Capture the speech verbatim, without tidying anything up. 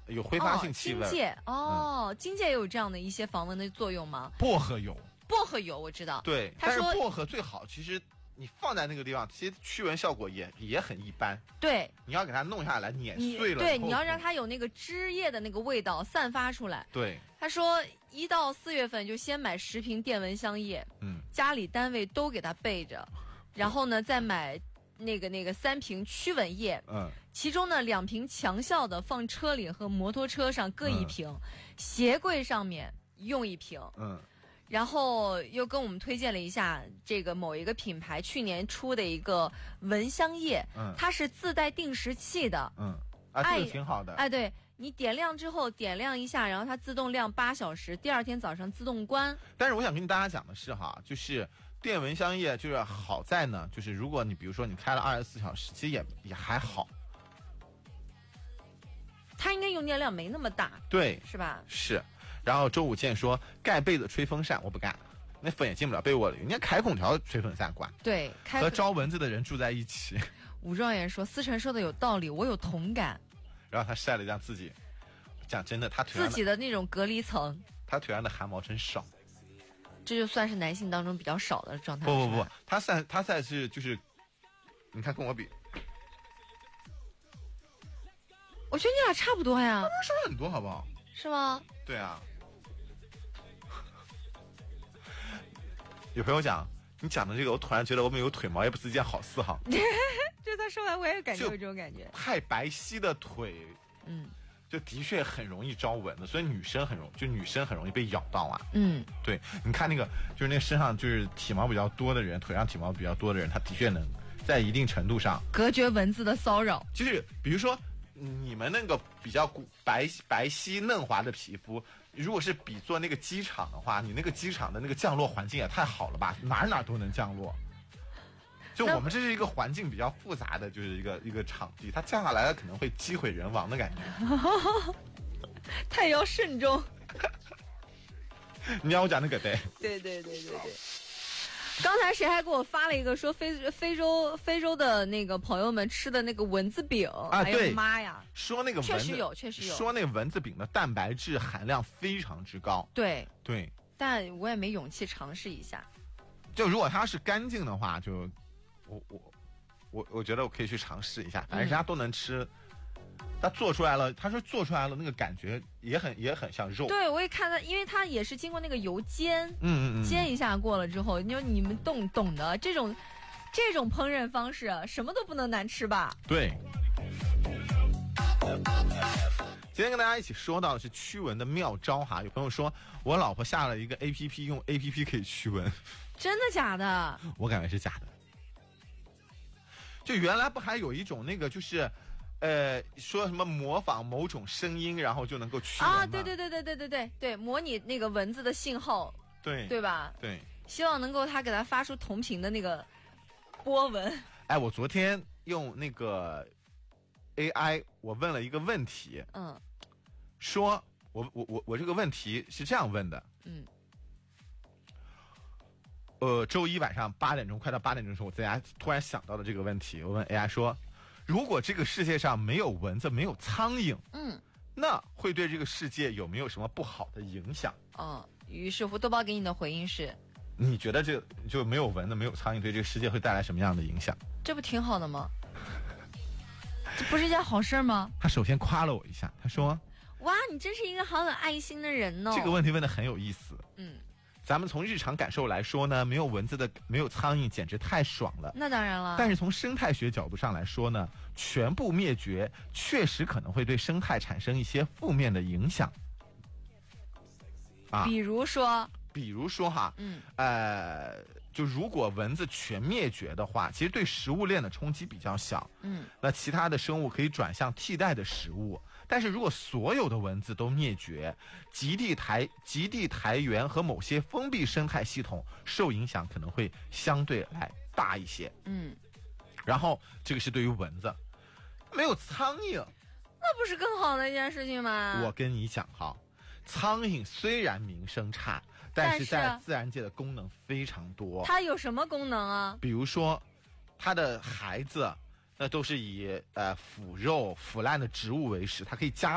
有挥发性气味。 荆芥哦，荆芥也有这样的一些防蚊的作用吗？ 薄荷有， 薄荷有我知道。 对， 他说但是薄荷最好，其实你放在那个地方，其实驱蚊效果也也很一般。 对， 你要给它弄下来，碾碎了。 对，你要让它有那个枝叶的那个味道散发出来。 对， 他说一到四月份就先买十瓶电蚊香液，嗯，家里单位都给他备着，然后呢再买那个那个三瓶驱蚊液，嗯，其中呢两瓶强效的放车里和摩托车上各一瓶，嗯、鞋柜上面用一瓶，嗯。然后又跟我们推荐了一下这个某一个品牌去年出的一个蚊香液，嗯，它是自带定时器的， 嗯，啊，这个挺好的， 哎，对你点亮之后点亮一下，然后它自动亮八小时，第二天早上自动关。 但是我想跟大家讲的是哈，就是电蚊香液就是好在呢，就是如果你比如说你开了二十四小时，其实也也还好， 它应该用电量没那么大， 对， 是吧？ 是。然后周武健说盖被子吹风扇我不干，那风也进不了被窝里，人家开空调吹风扇管。 对，开和招蚊子的人住在一起。 武状元说思辰说的有道理，我有同感。 然后他晒了一张自己，讲真的，他腿上自己的那种隔离层， 他腿上的汗毛真少， 这就算是男性当中比较少的状态。 不不不，他算他算是就是，你看跟我比， 我觉得你俩差不多呀， 他少很多好不好？ 是吗？ 对啊。有朋友讲你讲的这个，我突然觉得我们有腿毛也不是一件好事哈。 就他说完我也感觉有这种感觉， 太白皙的腿，嗯，就的确很容易招蚊子，所以女生很容就女生很容易被咬到啊。嗯，对，你看那个就是那个身上就是体毛比较多的人，腿上体毛比较多的人，他的确能在一定程度上隔绝蚊子的骚扰。 就是比如说你们那个比较白白皙嫩滑的皮肤，如果是比作那个机场的话，你那个机场的那个降落环境也太好了吧，哪哪都能降落。就我们这是一个环境比较复杂的，就是一个一个场地，它降下来了可能会机毁人亡的感觉。 太要慎重。 你让我讲那个对。 对对对对对。刚才谁还给我发了一个说非非洲非洲的那个朋友们吃的那个蚊子饼啊？对，妈呀！ 说那个蚊子确实有，确实有。 说那个蚊子饼的蛋白质含量非常之高。 对对， 但我也没勇气尝试一下。 就如果它是干净的话，就我我我我觉得我可以去尝试一下，反正人家都能吃。嗯他做出来了，他说做出来了，那个感觉也很也很像肉。 对，我也看到，因为它也是经过那个油煎， 嗯嗯嗯， 煎一下过了之后，你说你们懂懂的这种这种烹饪方式，什么都不能难吃吧？ 对。今天跟大家一起说到的是驱蚊的妙招哈，有朋友说我老婆下了一个 A P P， 用 A P P 可以驱蚊， 真的假的？ 我感觉是假的。就原来不还有一种那个就是。呃，说什么模仿某种声音，然后就能够驱蚊啊？对对对对对对对对，模拟那个蚊子的信号， 对对吧？ 对， 希望能够他给他发出同频的那个波纹。 哎，我昨天用那个 A I， 我问了一个问题，嗯，说我我我我这个问题是这样问的，嗯，呃，周一晚上八点钟，快到八点钟的时候，我在家突然想到了这个问题，我问 A I 说。如果这个世界上没有蚊子，没有苍蝇，嗯，那会对这个世界有没有什么不好的影响？ 哦，于是乎，豆包给你的回应是： 你觉得这就没有蚊子、没有苍蝇，对这个世界会带来什么样的影响？ 这不挺好的吗？这不是一件好事吗？ 他首先夸了我一下，他说：“ 哇，你真是一个好有爱心的人哦。” 这个问题问得很有意思。嗯。咱们从日常感受来说呢，没有蚊子的没有苍蝇简直太爽了。 那当然了。 但是从生态学角度上来说呢，全部灭绝确实可能会对生态产生一些负面的影响。 啊，比如说， 比如说哈，嗯，呃，就如果蚊子全灭绝的话，其实对食物链的冲击比较小。嗯，那其他的生物可以转向替代的食物。但是如果所有的蚊子都灭绝，极地台极地台原和某些封闭生态系统受影响可能会相对来大一些。嗯，然后这个是对于蚊子，没有苍蝇， 那不是更好的一件事情吗？ 我跟你讲哈，苍蝇虽然名声差，但是在自然界的功能非常多。 它有什么功能啊？ 比如说，它的孩子。那都是以呃腐肉腐烂的植物为食，它可以加